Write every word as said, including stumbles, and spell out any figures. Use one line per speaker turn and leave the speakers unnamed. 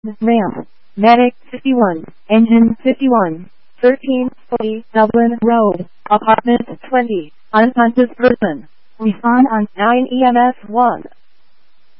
Ram. Medic fifty-one. Engine fifty-one. thirteen forty Dublin Road. Apartment twenty. Unconscious person. Respond on nine E M S one.